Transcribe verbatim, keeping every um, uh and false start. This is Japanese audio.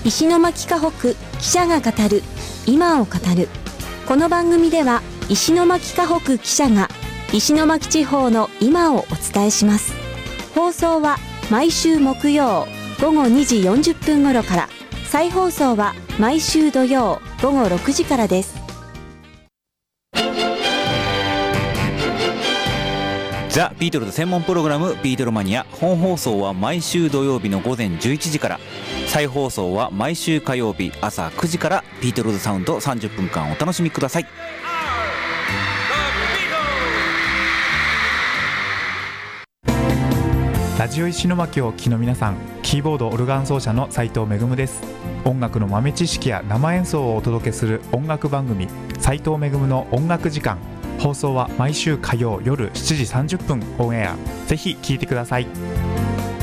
石巻河北記者が語る今を語る。この番組では石巻河北記者が石巻地方の今をお伝えします。放送は毎週木曜午後にじよんじゅっぷん頃から、再放送は毎週土曜午後ろくじからです。 ザ・ビートルズ専門プログラムビートルマニア。本放送は毎週土曜日の午前じゅういちじから、再放送は毎週火曜日朝くじから。ビートルズサウンドさんじゅっぷんかんお楽しみください。 ラジオ石巻をお聞きの皆さん、キーボードオルガン奏者の斉藤恵です。音楽の豆知識や生演奏をお届けする音楽番組、斉藤恵の音楽時間。放送は毎週火曜夜しちじさんじゅっぷんオンエア。ぜひ聴いてください。